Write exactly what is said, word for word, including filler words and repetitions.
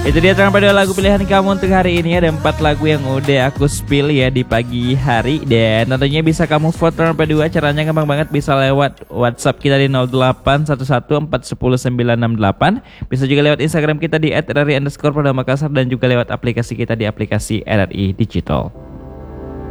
Itu dia Trans dua lagu pilihan kamu untuk hari ini. Ada empat lagu yang udah aku spill ya di pagi hari. Dan tentunya bisa kamu vote Trans dua. Caranya gampang banget, bisa lewat WhatsApp kita di nol delapan satu satu empat satu nol sembilan enam delapan. Bisa juga lewat Instagram kita di et r r i underscore Polda Makassar. Dan juga lewat aplikasi kita di aplikasi R R I Digital.